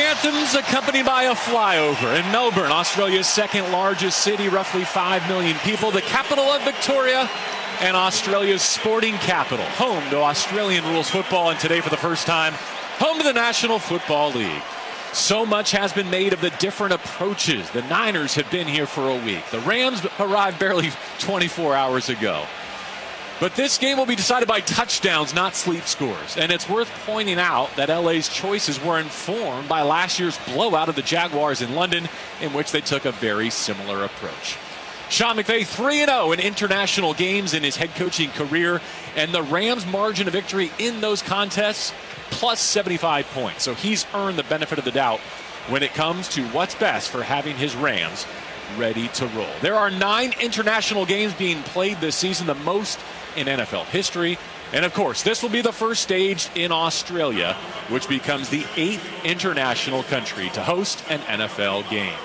anthems accompanied by a flyover in Melbourne, Australia's second largest city, roughly 5 million people, the capital of Victoria and Australia's sporting capital, home to Australian rules football, and today for the first time, home to the National Football League. So much has been made of the different approaches. The Niners have been here for a week. The Rams arrived barely 24 hours ago. But this game will be decided by touchdowns, not sleep scores. And it's worth pointing out that LA's choices were informed by last year's blowout of the Jaguars in London, in which they took a very similar approach. Sean McVay 3-0 in international games in his head coaching career, and the Rams' margin of victory in those contests, plus 75 points. So he's earned the benefit of the doubt when it comes to what's best for having his Rams ready to roll. There are 9 international games being played this season, the most in NFL history. And of course, this will be the first stage in Australia, which becomes the 8th international country to host an NFL game.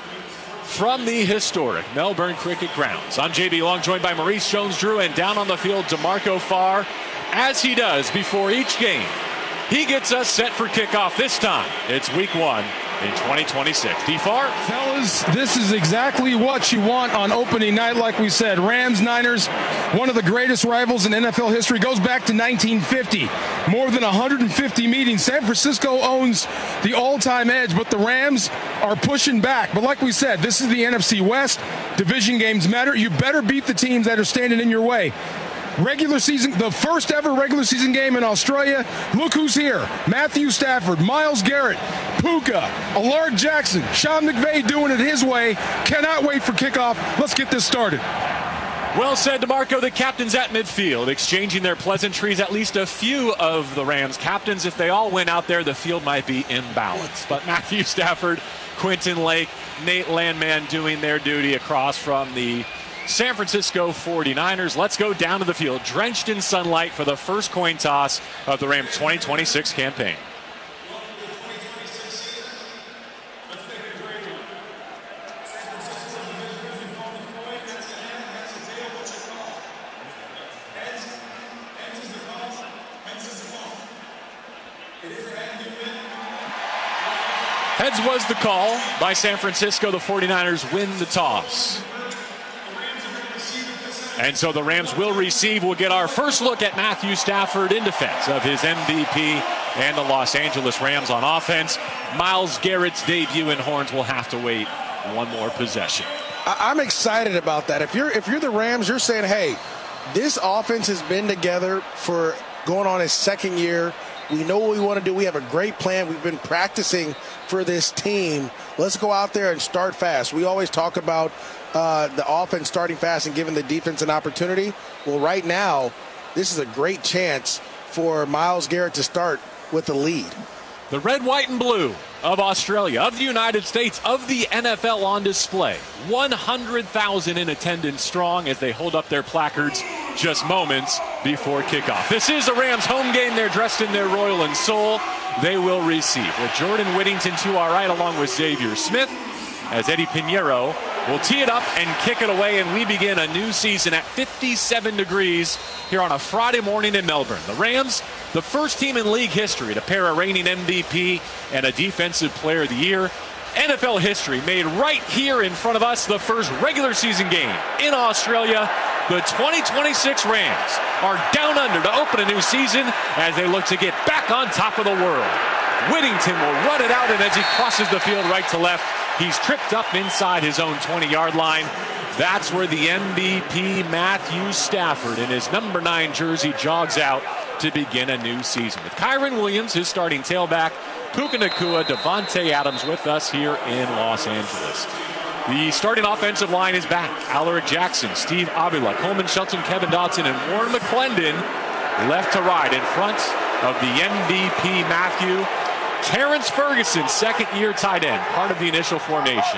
From the historic Melbourne Cricket Grounds, I'm JB Long, joined by Maurice Jones-Drew, and down on the field, DeMarco Farr, as he does before each game. He gets us set for kickoff this time. It's week 1 in 2026. DeFar? Fellas, this is exactly what you want on opening night, like we said. Rams, Niners, one of the greatest rivals in NFL history, goes back to 1950. More than 150 meetings. San Francisco owns the all-time edge, but the Rams are pushing back. But like we said, this is the NFC West. Division games matter. You better beat the teams that are standing in your way. Regular season, the first ever regular season game in Australia. Look who's here. Matthew Stafford, Myles Garrett, Puka, Allard Jackson, Sean McVay doing it his way. Cannot wait for kickoff. Let's get this started. Well said, DeMarco. The captains at midfield exchanging their pleasantries. At least a few of the Rams captains, if they all went out there, the field might be imbalanced. But Matthew Stafford, Quentin Lake, Nate Landman doing their duty across from the San Francisco 49ers. Let's go down to the field, drenched in sunlight, for the first coin toss of the Rams 2026 campaign. Heads was the call by San Francisco. The 49ers win the toss. And so the Rams will receive. We'll get our first look at Matthew Stafford in defense of his MVP and the Los Angeles Rams on offense. Myles Garrett's debut in Horns will have to wait one more possession. I'm excited about that. If you're the Rams, you're saying, hey, this offense has been together for going on its second year. We know what we want to do. We have a great plan. We've been practicing for this team. Let's go out there and start fast. We always talk about the offense starting fast and giving the defense an opportunity. Well, right now, this is a great chance for Myles Garrett to start with the lead. The red, white, and blue of Australia, of the United States, of the NFL on display. 100,000 in attendance strong as they hold up their placards just moments before kickoff. This is a Rams home game. They're dressed in their royal and soul. They will receive with Jordan Whittington to our right, along with Xavier Smith, as Eddie Pinheiro will tee it up and kick it away, and we begin a new season at 57 degrees here on a Friday morning in Melbourne. The Rams, the first team in league history to pair a reigning MVP and a Defensive Player of the Year. NFL history made right here in front of us, the first regular season game in Australia. The 2026 Rams are down under to open a new season as they look to get back on top of the world. Whittington will run it out, and as he crosses the field right to left, he's tripped up inside his own 20-yard line. That's where the MVP Matthew Stafford in his number 9 jersey jogs out to begin a new season. With Kyren Williams, his starting tailback, Puka Nacua, Devontae Adams with us here in Los Angeles. The starting offensive line is back. Alaric Jackson, Steve Avila, Coleman Shelton, Kevin Dotson, and Warren McClendon left to right in front of the MVP Matthew. Terrence Ferguson, second-year tight end, part of the initial formation.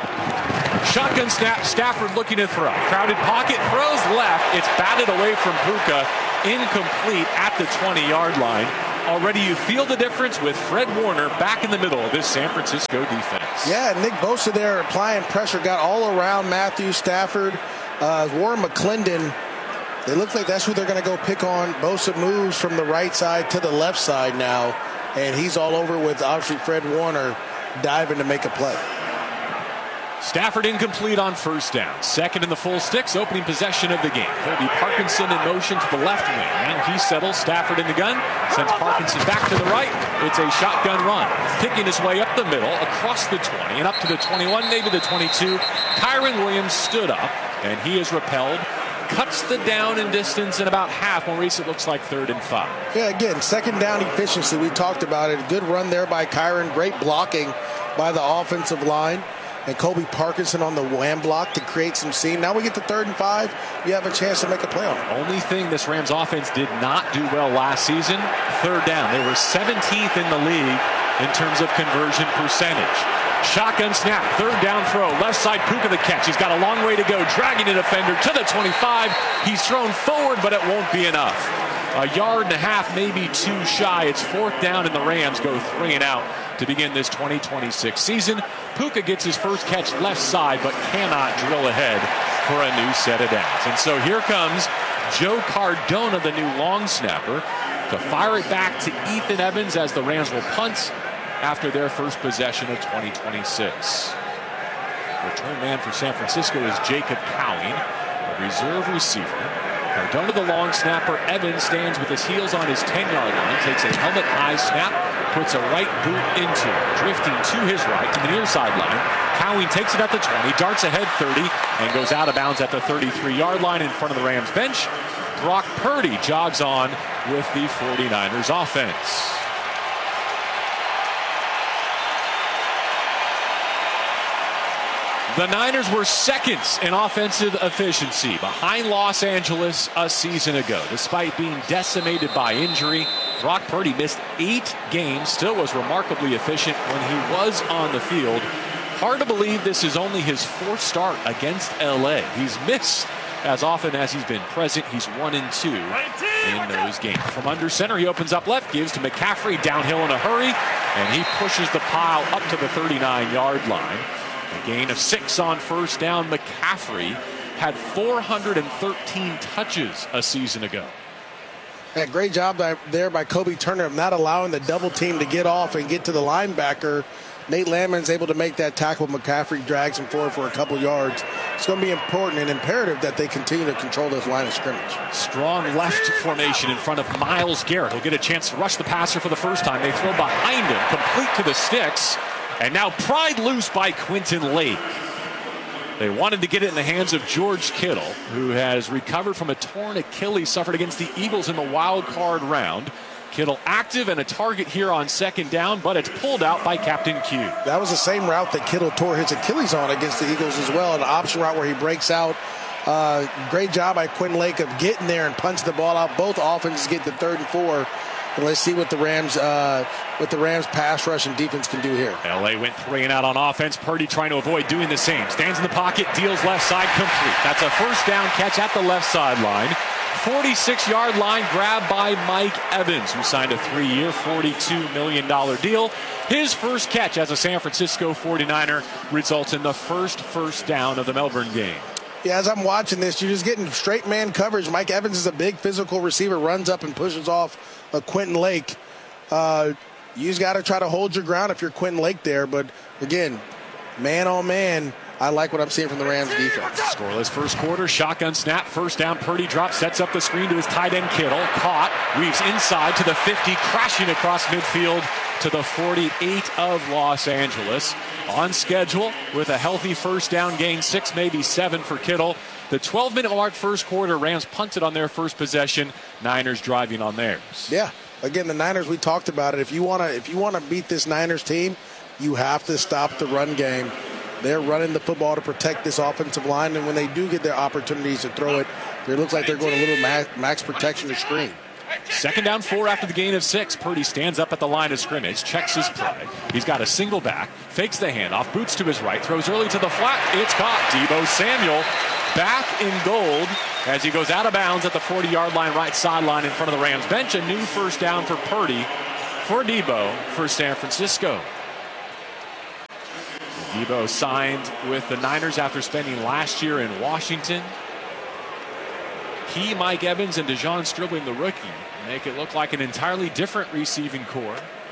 Shotgun snap, Stafford looking to throw. Crowded pocket, throws left. It's batted away from Puka, incomplete at the 20-yard line. Already you feel the difference with Fred Warner back in the middle of this San Francisco defense. Yeah, Nick Bosa there applying pressure, got all around Matthew Stafford. Warren McClendon, they look like that's who they're going to go pick on. Bosa moves from the right side to the left side now. and he's all over with obviously Fred Warner diving to make a play. Stafford incomplete on first down. Second in the full sticks, opening possession of the game. Colby Parkinson in motion to the left wing. Now he settles. Stafford in the gun. Sends Parkinson back to the right. It's a shotgun run. Picking his way up the middle, across the 20, and up to the 21, maybe the 22. Kyren Williams stood up, and he is repelled. Cuts the down and distance in about half. Maurice, it looks like 3rd and 5. Yeah, again, second down efficiency. We talked about it. A good run there by Kyren. Great blocking by the offensive line. And Colby Parkinson on the wham block to create some seam. Now we get to 3rd and 5. You have a chance to make a play on it. Only thing this Rams offense did not do well last season, 3rd down. They were 17th in the league in terms of conversion percentage. Shotgun snap, 3rd down throw, left side, Puka the catch. He's got a long way to go, dragging a defender to the 25. He's thrown forward, but it won't be enough. 1.5 yards, maybe 2 shy. It's 4th down, and the Rams go 3 and out to begin this 2026 season. Puka gets his first catch left side, but cannot drill ahead for a new set of downs. And so here comes Joe Cardona, the new long snapper, to fire it back to Ethan Evans as the Rams will punt after their first possession of 2026. Return man for San Francisco is Jacob Cowing, a reserve receiver. Cardona, the long snapper. Evans stands with his heels on his 10-yard line, takes a helmet-high snap, puts a right boot into it, drifting to his right to the near sideline. Cowing takes it at the 20, darts ahead 30, and goes out of bounds at the 33-yard line in front of the Rams bench. Brock Purdy jogs on with the 49ers offense. The Niners were second in offensive efficiency behind Los Angeles a season ago. Despite being decimated by injury, Brock Purdy missed 8 games, still was remarkably efficient when he was on the field. Hard to believe this is only his 4th start against LA. He's missed as often as he's been present. He's 1-2 in those games. From under center, he opens up left, gives to McCaffrey downhill in a hurry, and he pushes the pile up to the 39-yard line. A gain of 6 on first down. McCaffrey had 413 touches a season ago. Yeah, great job there by Kobe Turner of not allowing the double team to get off and get to the linebacker. Nate Landman's able to make that tackle. McCaffrey drags him forward for a couple yards. It's going to be important and imperative that they continue to control this line of scrimmage. Strong left formation in front of Myles Garrett. He'll get a chance to rush the passer for the first time. They throw behind him, complete to the sticks. And now pried loose by Quentin Lake. They wanted to get it in the hands of George Kittle, who has recovered from a torn Achilles suffered against the Eagles in the wild card round. Kittle active and a target here on 2nd down, but it's pulled out by Captain Q. That was the same route that Kittle tore his Achilles on against the Eagles as well, an option route where he breaks out. Great job by Quentin Lake of getting there and punching the ball out. Both offenses get the 3rd and 4. And let's see what the Rams pass rush and defense can do here. LA went 3 and out on offense. Purdy trying to avoid doing the same. Stands in the pocket, deals left side, complete. That's a first down catch at the left sideline. 46-yard line grab by Mike Evans, who signed a 3-year, $42 million deal. His first catch as a San Francisco 49er results in the first down of the Melbourne game. Yeah, as I'm watching this, you're just getting straight man coverage. Mike Evans is a big physical receiver, runs up and pushes off Quentin Lake. You just got to try to hold your ground if you're Quentin Lake there. But, again, man on man, I like what I'm seeing from the Rams defense. Scoreless first quarter, shotgun snap, first down, Purdy drops, sets up the screen to his tight end Kittle, caught, weaves inside to the 50, crashing across midfield to the 48 of Los Angeles. On schedule with a healthy first down gain, 6, maybe 7 for Kittle. The 12-minute mark first quarter, Rams punted on their first possession, Niners driving on theirs. Yeah, again, the Niners, we talked about it. If you want to beat this Niners team, you have to stop the run game. They're running the football to protect this offensive line, and when they do get their opportunities to throw it, it looks like they're going a little max protection or screen. 2nd down 4 after the gain of 6. Purdy stands up at the line of scrimmage, checks his play. He's got a single back, fakes the handoff, boots to his right, throws early to the flat. It's caught. Deebo Samuel back in gold as he goes out of bounds at the 40-yard line, right sideline in front of the Rams bench. A new first down for Purdy for Deebo for San Francisco. Deebo signed with the Niners after spending last year in Washington. He, Mike Evans, and Dejon Stribling, the rookie, make it look like an entirely different receiving core.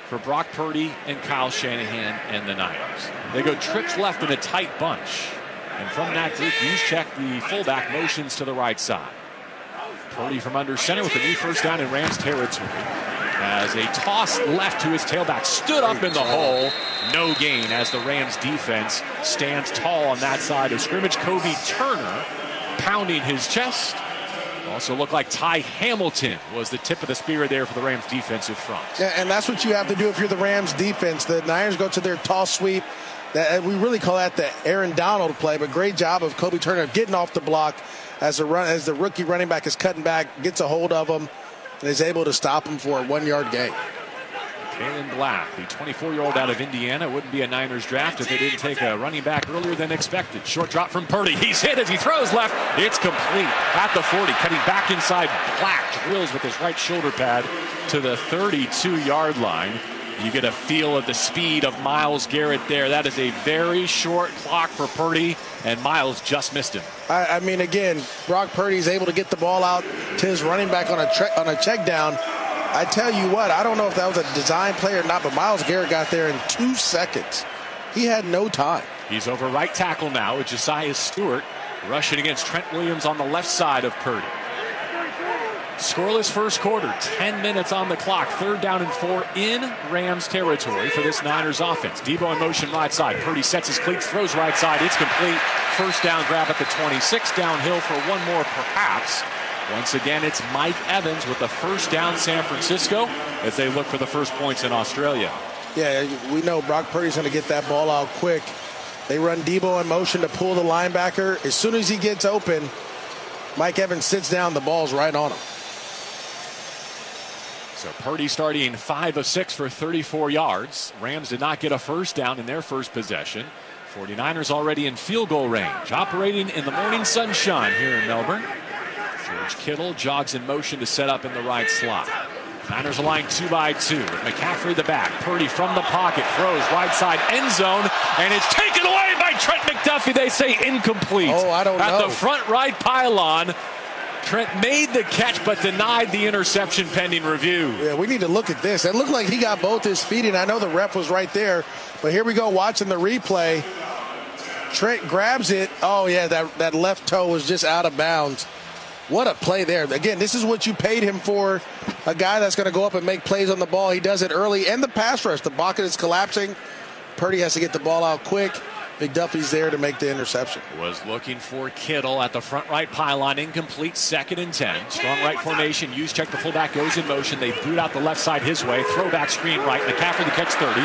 for Brock Purdy and Kyle Shanahan and the Niners. They go trips left in a tight bunch. And from that group, Juszczyk, the fullback, motions to the right side. Purdy from under center with a new first down in Rams territory. As a toss left to his tailback, stood up in the hole. No gain as the Rams defense stands tall on that side of scrimmage. Kobe Turner pounding his chest. Also looked like Ty Hamilton was the tip of the spear there for the Rams defensive front. Yeah, and that's what you have to do if you're the Rams defense. The Niners go to their toss sweep. We really call that the Aaron Donald play, but great job of Kobe Turner getting off the block as the rookie running back is cutting back, gets a hold of him, and is able to stop him for a 1-yard gain. Kalen Black, the 24-year-old out of Indiana, wouldn't be a Niners draft if they didn't take a running back earlier than expected. Short drop from Purdy. He's hit as he throws left. It's complete at the 40. Cutting back inside. Black drills with his right shoulder pad to the 32-yard line. You get a feel of the speed of Myles Garrett there. That is a very short clock for Purdy, and Myles just missed him. I mean, again, Brock Purdy's able to get the ball out to his running back on a check down. I tell you what, I don't know if that was a design play or not, but Myles Garrett got there in 2 seconds. He had no time. He's over right tackle now with Josiah Stewart rushing against Trent Williams on the left side of Purdy. Scoreless first quarter, 10 minutes on the clock. 3rd down and 4 in Rams territory for this Niners offense. Debo in motion right side. Purdy sets his cleats, throws right side. It's complete. First down grab at the 26. Downhill for one more perhaps. Once again, it's Mike Evans with the first down San Francisco as they look for the first points in Australia. Yeah, we know Brock Purdy's going to get that ball out quick. They run Debo in motion to pull the linebacker. As soon as he gets open, Mike Evans sits down, the ball's right on him. So Purdy starting 5 of 6 for 34 yards. Rams did not get a first down in their first possession. 49ers already in field goal range, operating in the morning sunshine here in Melbourne. George Kittle jogs in motion to set up in the right slot. Niners aligned 2 by 2 with McCaffrey the back. Purdy from the pocket throws right side end zone, and it's taken away by Trent McDuffie. They say incomplete. Oh, I don't know. At the front right pylon. Trent made the catch but denied the interception pending review. Yeah, we need to look at this. It looked like he got both his feet, and I know the ref was right there, but here we go watching the replay. Trent grabs it. Oh, yeah, that left toe was just out of bounds. What a play there. Again, this is what you paid him for, a guy that's going to go up and make plays on the ball. He does it early, and the pass rush. The pocket is collapsing. Purdy has to get the ball out quick. McDuffie's there to make the interception. Was looking for Kittle at the front right pylon. Incomplete, 2nd and 10. Strong right formation. Juszczyk, the fullback, goes in motion. They boot out the left side his way. Throwback screen right. McCaffrey the catch 30,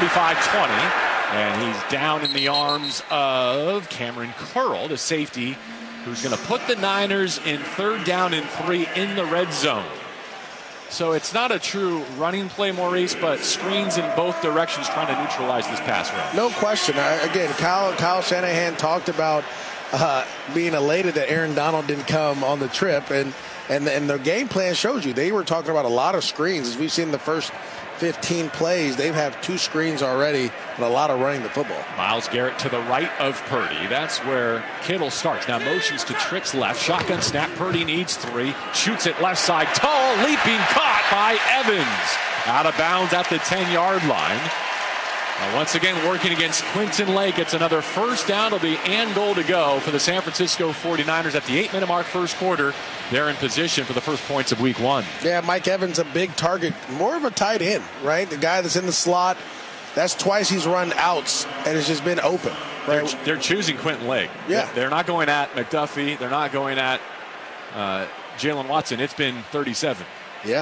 35-20. And he's down in the arms of Cameron Curl, the safety, who's going to put the Niners in 3rd down and 3 in the red zone. So it's not a true running play, Maurice, but screens in both directions trying to neutralize this pass rush. No question. Again, Kyle Shanahan talked about being elated that Aaron Donald didn't come on the trip, and their game plan shows you. They were talking about a lot of screens. As we've seen the first 15 plays, they've had 2 screens already and a lot of running the football. Myles Garrett to the right of Purdy. That's where Kittle starts. Now motions to tricks left. Shotgun snap. Purdy needs 3. Shoots it left side. Tall, leaping, caught by Evans. Out of bounds at the 10-yard line. Now once again working against Quinton Lake. It's another first down. It'll be and goal to go for the San Francisco 49ers at the 8-minute mark first quarter. They're in position for the first points of week 1. Yeah, Mike Evans, a big target. More of a tight end, right? The guy that's in the slot. That's twice he's run outs and it's just been open. Right? They're choosing Quinton Lake. Yeah. They're not going at McDuffie. They're not going at Jalen Watson. It's been 37. Yeah.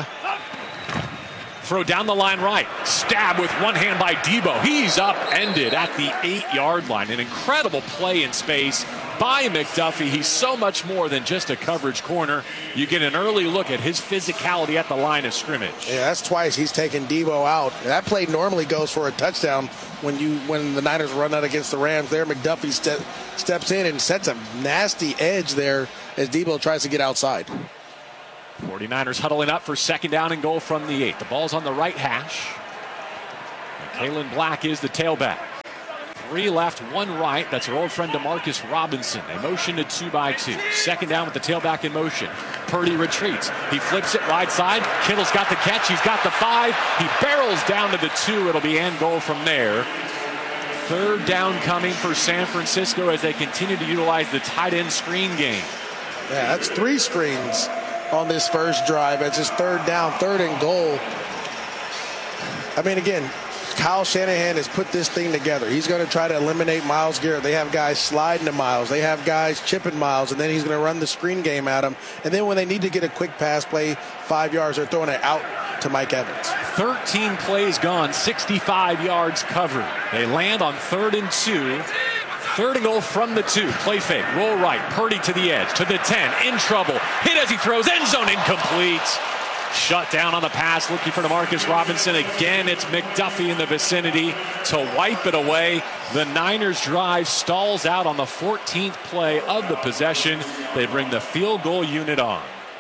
Throw down the line right. Stab with one hand by Debo. He's upended at the 8-yard line. An incredible play in space by McDuffie. He's so much more than just a coverage corner. You get an early look at his physicality at the line of scrimmage. Yeah, that's twice he's taken Debo out. That play normally goes for a touchdown when the Niners run out against the Rams. There, McDuffie steps in and sets a nasty edge there as Debo tries to get outside. 49ers huddling up for 2nd down and goal from the 8. The ball's on the right hash. And Kalen Black is the tailback. 3 left, 1 right. That's our old friend DeMarcus Robinson. They motion to 2-by-2. Second down with the tailback in motion. Purdy retreats. He flips it right side. Kittle's got the catch. He's got the 5. He barrels down to the 2. It'll be end goal from there. Third down coming for San Francisco as they continue to utilize the tight end screen game. Yeah, that's 3 screens on this first drive. It's his third down, 3rd and goal. I mean, again, Kyle Shanahan has put this thing together. He's going to try to eliminate Myles Garrett. They have guys sliding to Myles. They have guys chipping Myles, and then he's going to run the screen game at him. And then when they need to get a quick pass play, 5 yards, they're throwing it out to Mike Evans. 13 plays gone, 65 yards covered. They land on 3rd and 2. 3rd and goal from the 2. Play fake, roll right, Purdy to the edge, to the 10, in trouble. Hit as he throws, end zone incomplete. Shut down on the pass, looking for DeMarcus Robinson. Again, it's McDuffie in the vicinity to wipe it away. The Niners drive stalls out on the 14th play of the possession. They bring the field goal unit on.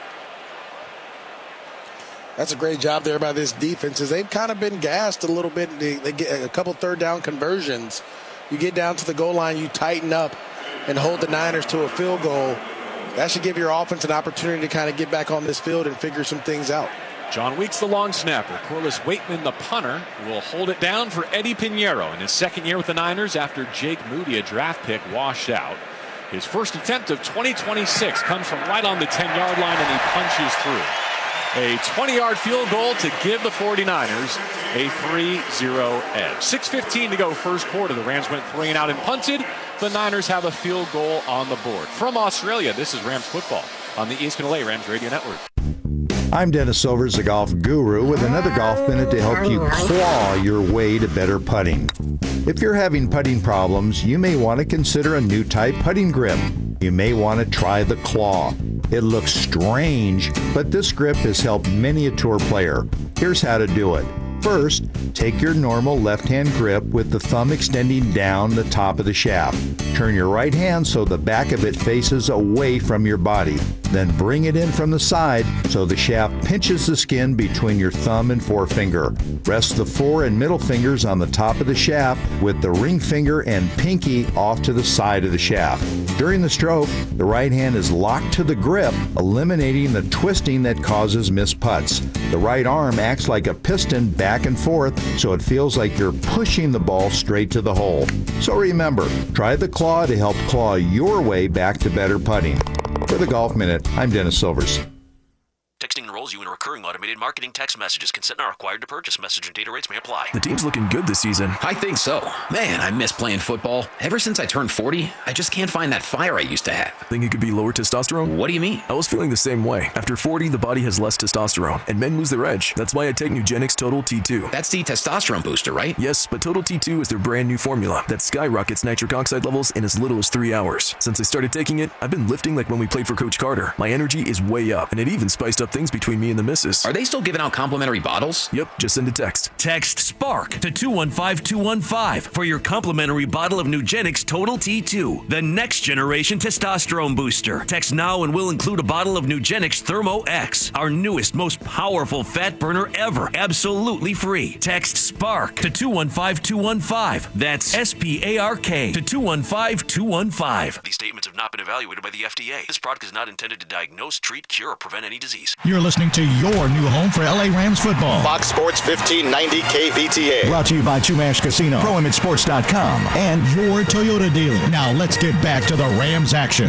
That's a great job there by this defense, as they've kind of been gassed a little bit. They get a couple third down conversions. You get down to the goal line, you tighten up and hold the Niners to a field goal. That should give your offense an opportunity to kind of get back on this field and figure some things out. John Weeks, the long snapper. Corliss Waitman, the punter, will hold it down for Eddie Pinheiro in his 2nd year with the Niners after Jake Moody, a draft pick, washed out. His first attempt of 2026 comes from right on the 10-yard line, and he punches through. A 20-yard field goal to give the 49ers a 3-0 edge. 6:15 to go first quarter. The Rams went 3 and out and punted. The Niners have a field goal on the board. From Australia, this is Rams football on the ESPN LA Rams Radio Network. I'm Dennis Silvers, the golf guru, with another golf minute to help you claw your way to better putting. If you're having putting problems, you may want to consider a new type putting grip. You may want to try the Claw. It looks strange, but this grip has helped many a tour player. Here's how to do it. First, take your normal left-hand grip with the thumb extending down the top of the shaft. Turn your right hand so the back of it faces away from your body. Then bring it in from the side so the shaft pinches the skin between your thumb and forefinger. Rest the 4 and middle fingers on the top of the shaft with the ring finger and pinky off to the side of the shaft. During the stroke, the right hand is locked to the grip, eliminating the twisting that causes missed putts. The right arm acts like a piston back and forth, so it feels like you're pushing the ball straight to the hole. So remember, try the Claw to help claw your way back to better putting. For the Golf Minute, I'm Dennis Silvers. Texting enrolls you in recurring automated marketing text messages. Consent not required to purchase. Message and data rates may apply. The team's looking good this season. I think so. Man, I miss playing football. Ever since I turned 40, I just can't find that fire I used to have. Think it could be lower testosterone? What do you mean? I was feeling the same way. After 40, the body has less testosterone, and men lose their edge. That's why I take Nugenix Total T2. That's the testosterone booster, right? Yes, but Total T2 is their brand new formula that skyrockets nitric oxide levels in as little as 3 hours. Since I started taking it, I've been lifting like when we played for Coach Carter. My energy is way up, and it even spiced up things between me and the missus. Are they still giving out complimentary bottles? Yep, just send a text. Text SPARK to 215-215 for your complimentary bottle of Nugenix Total T2, the next generation testosterone booster. Text now and we'll include a bottle of Nugenix Thermo X, our newest, most powerful fat burner ever, absolutely free. Text SPARK to 215-215. That's SPARK to 215-215. These statements have not been evaluated by the FDA. This product is not intended to diagnose, treat, cure, or prevent any disease. You're listening to your new home for LA Rams football. Fox Sports 1590 KVTA. Brought to you by Chumash Casino, ProImageSports.com, and your Toyota dealer. Now let's get back to the Rams action.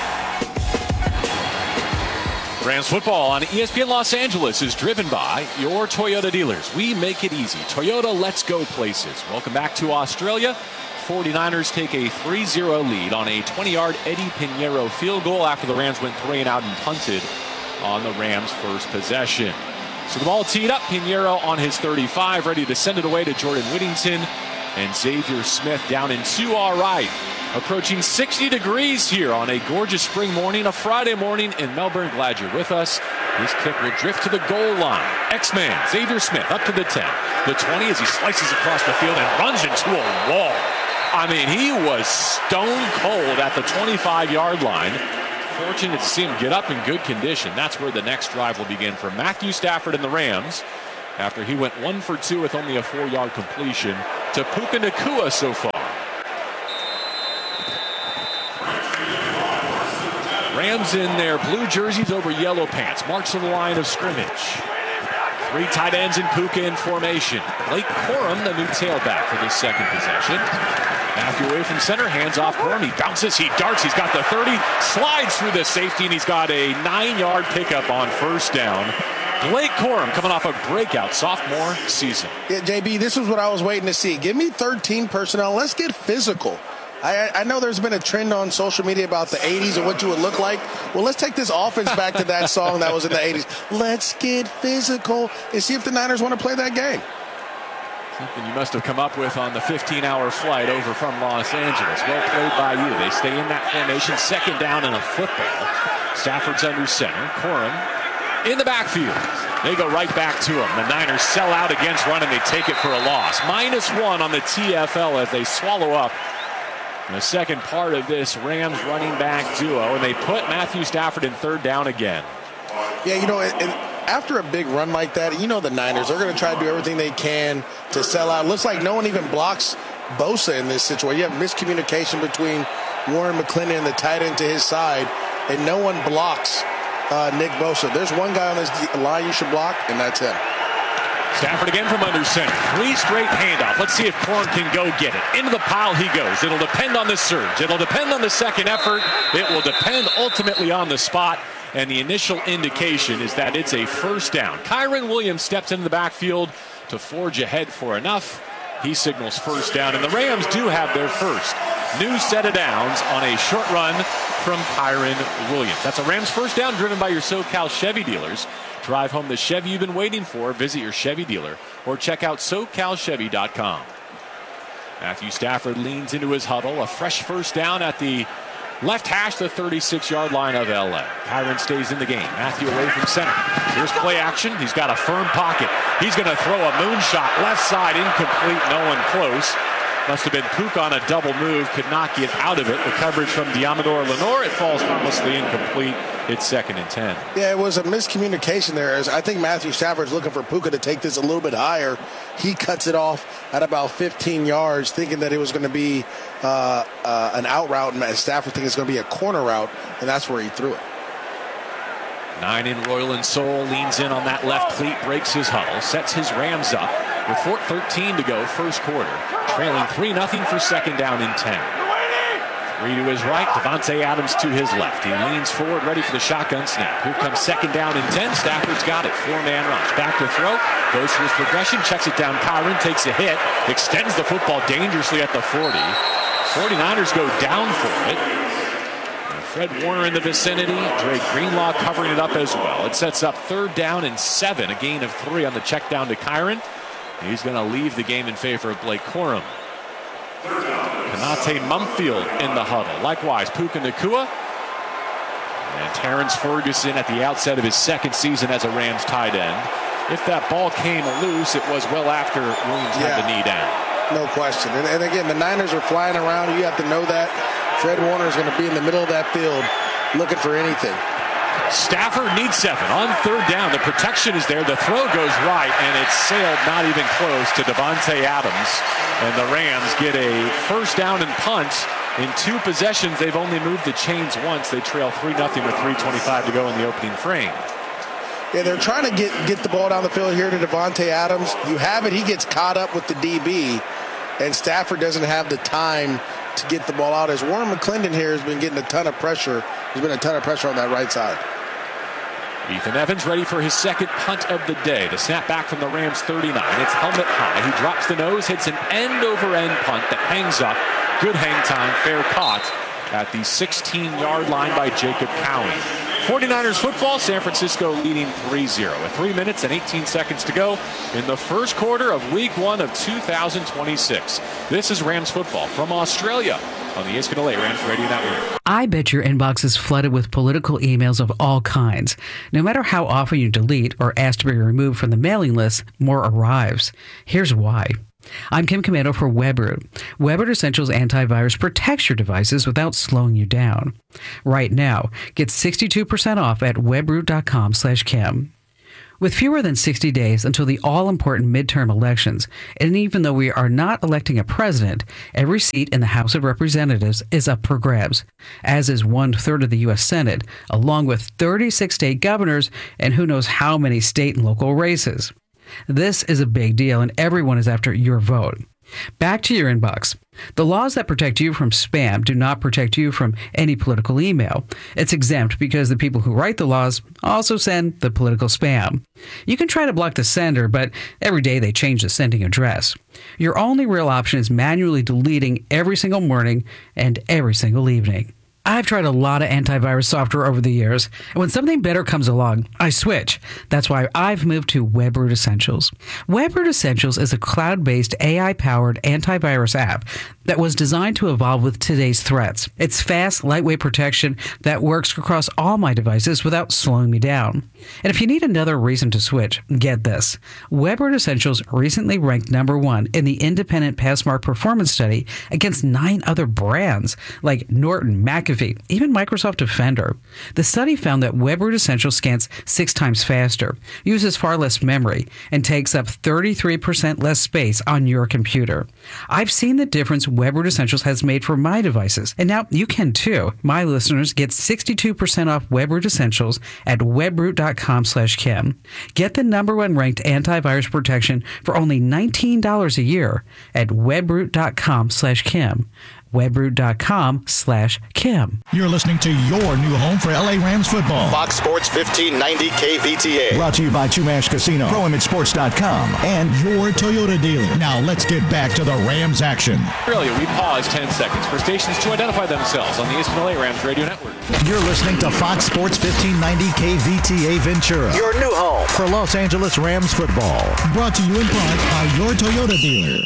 Rams football on ESPN Los Angeles is driven by your Toyota dealers. We make it easy. Toyota, let's go places. Welcome back to Australia. 49ers take a 3-0 lead on a 20-yard Eddie Pinheiro field goal after the Rams went 3 and out and punted on the Rams' first possession. So the ball teed up, Pinheiro on his 35, ready to send it away to Jordan Whittington, and Xavier Smith down in 2 all right. Approaching 60 degrees here on a gorgeous spring morning, a Friday morning in Melbourne. Glad you're with us. This kick will drift to the goal line. X-Man, Xavier Smith, up to the 10. The 20 as he slices across the field and runs into a wall. I mean, he was stone cold at the 25-yard line. Fortunate to see him get up in good condition. That's where the next drive will begin for Matthew Stafford and the Rams, after he went 1 for 2 with only a 4-yard completion to Puka Nacua so far. Rams in their blue jerseys over yellow pants. March to the line of scrimmage. 3 tight ends in Puka in formation. Blake Corum, the new tailback for this second possession. Matthew away from center, hands off Corum. He bounces, he darts, he's got the 30, slides through the safety, and he's got a 9-yard pickup on first down. Blake Corum coming off a breakout sophomore season. Yeah, JB, this is what I was waiting to see. Give me 13 personnel. Let's get physical. I know there's been a trend on social media about the 80s and what you would look like. Well, let's take this offense back to that song that was in the 80s. Let's get physical and see if the Niners want to play that game. Something you must have come up with on the 15-hour flight over from Los Angeles. Well played by you. They stay in that formation, second down and a football. Stafford's under center. Corum in the backfield. They go right back to him. The Niners sell out against run, and they take it for a loss. -1 on the TFL as they swallow up the second part of this Rams running back duo, and they put Matthew Stafford in third down again. Yeah, you know, and after a big run like that, you know the Niners, they're going to try to do everything they can to sell out. It looks like no one even blocks Bosa in this situation. You have miscommunication between Warren McClendon and the tight end to his side, and no one blocks Nick Bosa. There's one guy on this line you should block, and that's him. Stafford again from under center. 3 straight handoff. Let's see if Corum can go get it. Into the pile he goes. It'll depend on the surge. It'll depend on the second effort. It will depend ultimately on the spot. And the initial indication is that it's a first down. Kyren Williams steps into the backfield to forge ahead for enough. He signals first down. And the Rams do have their first new set of downs on a short run from Kyren Williams. That's a Rams first down driven by your SoCal Chevy dealers. Drive home the Chevy you've been waiting for. Visit your Chevy dealer or check out SoCalChevy.com. Matthew Stafford leans into his huddle. A fresh first down at the left hash, the 36-yard line of LA. Kyren stays in the game. Matthew away from center. Here's play action. He's got a firm pocket. He's going to throw a moonshot. Left side, incomplete. No one close. Must have been Puka on a double move. Could not get out of it. The coverage from Diamador Lenore. It falls harmlessly incomplete. It's 2nd and 10. Yeah, it was a miscommunication there. As I think Matthew Stafford's looking for Puka to take this a little bit higher. He cuts it off at about 15 yards, thinking that it was going to be an out route, and Stafford thinking it's going to be a corner route, and that's where he threw it. 9 in Royal Soul leans in on that left cleat, breaks his huddle, sets his Rams up with 4:13 to go, first quarter. Trailing 3-0 for second down and 10. 3 to his right, Davante Adams to his left. He leans forward, ready for the shotgun snap. Here comes second down and 10. Stafford's got it. 4-man rush. Back to throw. Goes to his progression. Checks it down. Kyren takes a hit. Extends the football dangerously at the 40. 49ers go down for it. Fred Warner in the vicinity. Dre Greenlaw covering it up as well. It sets up 3rd down and 7. A gain of 3 on the check down to Kyren. He's going to leave the game in favor of Blake Corum. Konate Mumfield in the huddle. Likewise, Puka Nacua. And Terrence Ferguson at the outset of his second season as a Rams tight end. If that ball came loose, it was well after Williams had the knee down. No question. And again, the Niners are flying around. You have to know that. Fred Warner is going to be in the middle of that field looking for anything. Stafford needs 7 on 3rd down. The protection is there. The throw goes right, and it's sailed not even close to Davante Adams. And the Rams get a first down and punt. In 2 possessions, they've only moved the chains once. They trail 3-0 with 3:25 to go in the opening frame. Yeah, they're trying to get the ball down the field here to Davante Adams. You have it. He gets caught up with the DB, and Stafford doesn't have the time to get the ball out. As Warren McClendon here has been getting a ton of pressure. There's been a ton of pressure on that right side. Ethan Evans ready for his second punt of the day. The snap back from the Rams 39. It's helmet high. He drops the nose, hits an end-over-end punt that hangs up. Good hang time, fair caught at the 16-yard line by Jacob Cowan. 49ers football, San Francisco leading 3-0 with 3 minutes and 18 seconds to go in the first quarter of week 1 of 2026. This is Rams football from Australia on the Escalade Rams Radio Network. I bet your inbox is flooded with political emails of all kinds. No matter how often you delete or ask to be removed from the mailing list, more arrives. Here's why. I'm Kim Commando for WebRoot. WebRoot Essentials Antivirus protects your devices without slowing you down. Right now, get 62% off at webroot.com/Kim. With fewer than 60 days until the all-important midterm elections, and even though we are not electing a president, every seat in the House of Representatives is up for grabs, as is 1/3 of the U.S. Senate, along with 36 state governors and who knows how many state and local races. This is a big deal, and everyone is after your vote. Back to your inbox. The laws that protect you from spam do not protect you from any political email. It's exempt because the people who write the laws also send the political spam. You can try to block the sender, but every day they change the sending address. Your only real option is manually deleting every single morning and every single evening. I've tried a lot of antivirus software over the years, and when something better comes along, I switch. That's why I've moved to WebRoot Essentials. WebRoot Essentials is a cloud-based AI-powered antivirus app that was designed to evolve with today's threats. It's fast, lightweight protection that works across all my devices without slowing me down. And if you need another reason to switch, get this. WebRoot Essentials recently ranked #1 in the independent Passmark performance study against 9 other brands like Norton, McAfee, even Microsoft Defender. The study found that WebRoot Essentials scans 6 times faster, uses far less memory, and takes up 33% less space on your computer. I've seen the difference WebRoot Essentials has made for my devices, and now you can too. My listeners get 62% off WebRoot Essentials at webroot.com/Kim. Get the #1 ranked antivirus protection for only $19 a year at webroot.com/Kim. webroot.com/Kim. You're listening to your new home for LA Rams football. Fox Sports 1590 KVTA. Brought to you by Chumash Casino, ProImageSports.com, and your Toyota dealer. Now let's get back to the Rams action. Australia, we pause 10 seconds for stations to identify themselves on the ESPN Rams Radio Network. You're listening to Fox Sports 1590 KVTA Ventura. Your new home for Los Angeles Rams football. Brought to you in part by your Toyota dealer.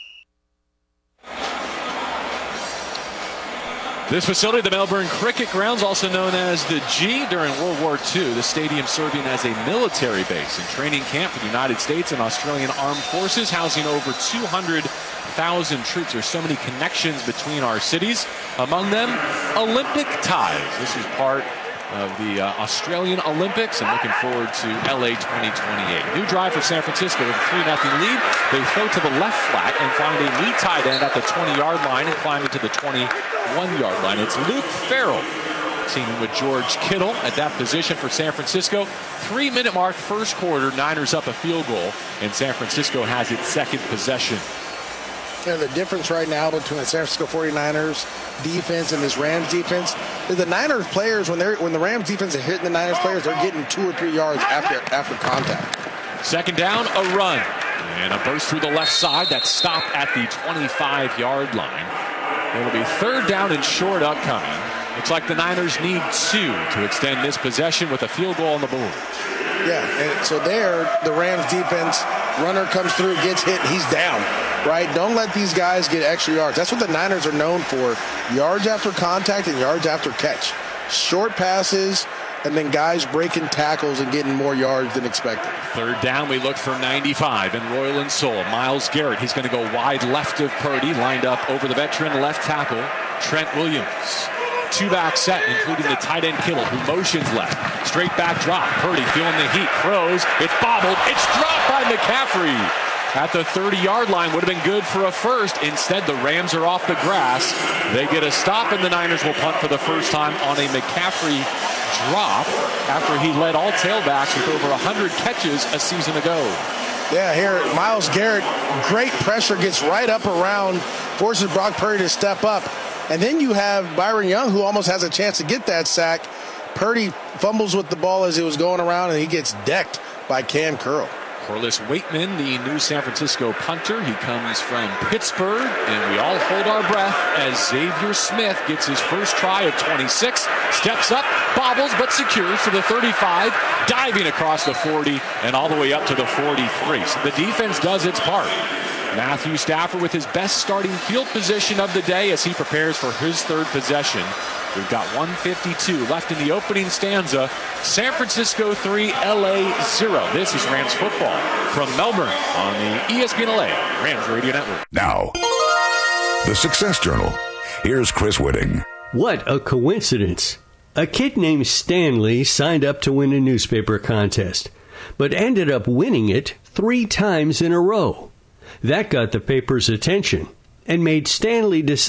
This facility, the Melbourne Cricket Grounds, also known as the G, during World War II, the stadium serving as a military base and training camp for the United States and Australian Armed Forces, housing over 200,000 troops. There's so many connections between our cities. Among them, Olympic ties. This is part of the Australian Olympics, and looking forward to LA 2028. New drive for San Francisco with a 3-0 lead. They throw to the left flat and find a lead tight end at the 20-yard line and climb into the 21-yard line. It's Luke Farrell teaming with George Kittle at that position for San Francisco. 3-minute mark, first quarter. Niners up a field goal, and San Francisco has its second possession. You know, the difference right now between the San Francisco 49ers defense and this Rams defense is the Niners players, when the Rams defense is hitting the Niners players, they're getting 2 or 3 yards after contact. Second down, a run. And a burst through the left side that stopped at the 25-yard line. It'll be third down and short upcoming. Looks like the Niners need 2 to extend this possession with a field goal on the board. Yeah, and so there, the Rams defense, runner comes through, gets hit, he's down, right? Don't let these guys get extra yards. That's what the Niners are known for, yards after contact and yards after catch. Short passes, and then guys breaking tackles and getting more yards than expected. Third down, we look for 95 in Royal Seoul. Myles Garrett, he's going to go wide left of Purdy, lined up over the veteran left tackle, Trent Williams. 2-back set, including the tight end Kittle, who motions left. Straight back drop. Purdy feeling the heat. Throws. It's bobbled. It's dropped by McCaffrey. At the 30-yard line, would have been good for a first. Instead, the Rams are off the grass. They get a stop, and the Niners will punt for the first time on a McCaffrey drop after he led all tailbacks with over 100 catches a season ago. Yeah, here, Myles Garrett, great pressure, gets right up around, forces Brock Purdy to step up. And then you have Byron Young, who almost has a chance to get that sack. Purdy fumbles with the ball as it was going around, and he gets decked by Cam Curl. Corliss Waitman, the new San Francisco punter. He comes from Pittsburgh, and we all hold our breath as Xavier Smith gets his first try of 26, steps up, bobbles, but secures to the 35, diving across the 40 and all the way up to the 43. So the defense does its part. Matthew Stafford with his best starting field position of the day as he prepares for his third possession. We've got 1:52 left in the opening stanza. San Francisco 3, LA 0. This is Rams football from Melbourne on the ESPN LA Rams Radio Network. Now, the Success Journal. Here's Chris Whitting. What a coincidence. A kid named Stanley signed up to win a newspaper contest. but ended up winning it 3 times in a row. That got the paper's attention and made Stanley decide